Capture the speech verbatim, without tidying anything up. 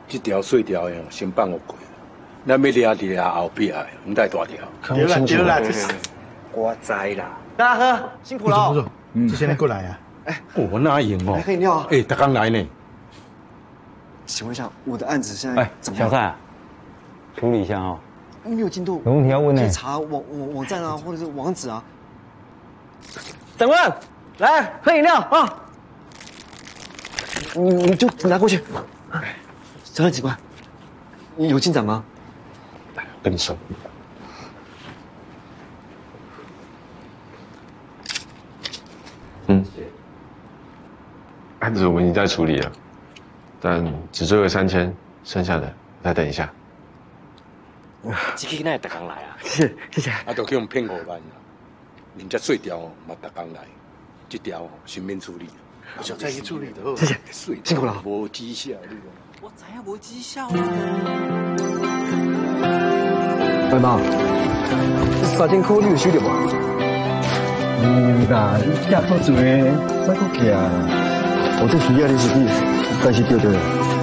这条碎条的先放我过，咱要抓伫啊后壁的，唔带大条。 对啦对啦， 我知啦。 大家喝，辛苦了。不错， 嗯， 这现在过来啊。 哎，我哪赢哦？ 来喝饮料啊。 哎，他刚来呢。 请问一下，我的案子现在怎么样？ 小蔡，处理一下啊。 没有进度。 有问题要问呢。 可以查网网网站啊，或者是网址啊。 长官，来喝饮料啊！ 你你就拿过去。长官警官，你有进展吗？ 来，跟你说。 嗯，案子我们已经在处理了，但只追回三千，剩下的再等一下。 这个那也特刚来啊？ 是，谢谢。 啊，都去用骗五万啦，人家碎条嘛特刚来，这条先免处理。 我小蔡去处理的。 谢谢，辛苦了。 无绩效，你讲。 我知影无绩效啊。白妈，三千块你有收到无？ 嗯啦，你吃好做诶，再搁去啊！我这需要的是你，但是对对。